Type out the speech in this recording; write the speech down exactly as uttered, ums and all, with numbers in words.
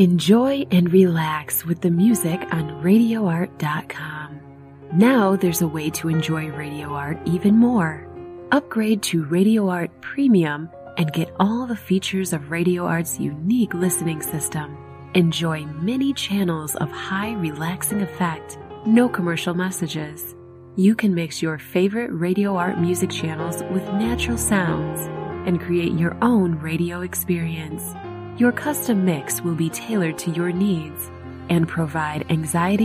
Enjoy and relax with the music on radio art dot com. Now there's a way to enjoy Radio Art even more. Upgrade to Radio Art Premium and get all the features of Radio Art's unique listening system. Enjoy many channels of high relaxing effect, no commercial messages. You can mix your favorite Radio Art music channels with natural sounds and create your own radio experience. Your custom mix will be tailored to your needs and provide anxiety